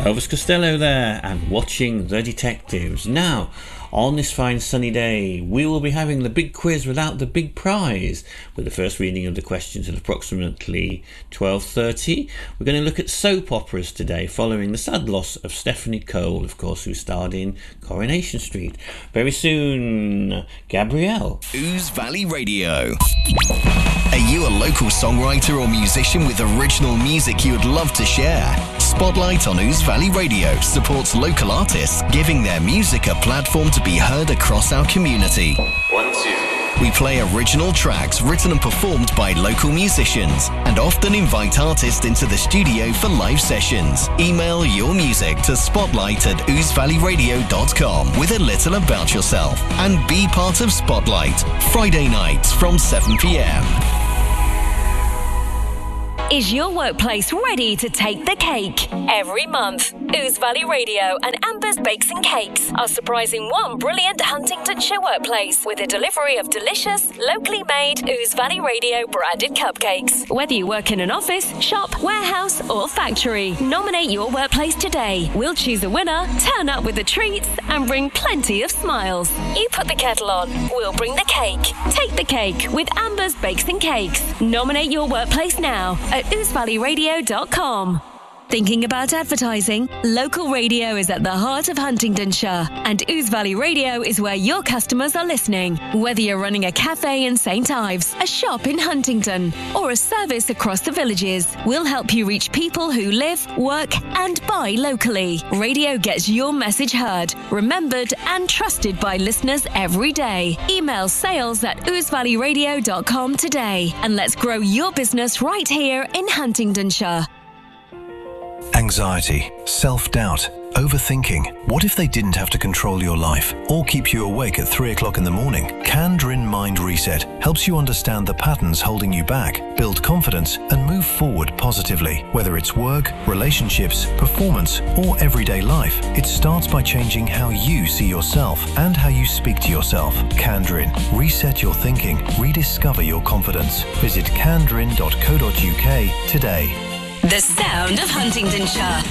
Elvis Costello there, and Watching the Detectives. Now, on this fine sunny day, we will be having the big quiz without the big prize, with the first reading of the questions at approximately 12:30. We're going to look at soap operas today, following the sad loss of Stephanie Cole, of course, who starred in Coronation Street. Very soon, Gabrielle. Ouse Valley Radio. Are you a local songwriter or musician with original music you would love to share? Spotlight on Ouse Valley Radio supports local artists, giving their music a platform to be heard across our community. 1, 2. We play original tracks written and performed by local musicians and often invite artists into the studio for live sessions. Email your music to spotlight@ousevalleyradio.com with a little about yourself and be part of Spotlight, Friday nights from 7 p.m. Is your workplace ready to take the cake? Every month, Ouse Valley Radio and Amber's Bakes and Cakes are surprising one brilliant Huntingdonshire workplace with a delivery of delicious, locally made Ouse Valley Radio branded cupcakes. Whether you work in an office, shop, warehouse or factory, nominate your workplace today. We'll choose a winner, turn up with the treats and bring plenty of smiles. You put the kettle on, we'll bring the cake. Take the cake with Amber's Bakes and Cakes. Nominate your workplace now at ousevalleyradio.com. Thinking about advertising? Local radio is at the heart of Huntingdonshire, and Ouse Valley Radio is where your customers are listening. Whether you're running a cafe in St Ives, a shop in Huntingdon, or a service across the villages, we'll help you reach people who live, work and buy locally. Radio gets your message heard, remembered and trusted by listeners every day. Email sales@ousevalleyradio.com today, and let's grow your business right here in Huntingdonshire. Anxiety, self-doubt, overthinking. What if they didn't have to control your life or keep you awake at 3 o'clock in the morning? Candrin Mind Reset helps you understand the patterns holding you back, build confidence and move forward positively. Whether it's work, relationships, performance or everyday life, it starts by changing how you see yourself and how you speak to yourself. Candrin. Reset your thinking. Rediscover your confidence. Visit candrin.co.uk today. The sound of Huntingdonshire.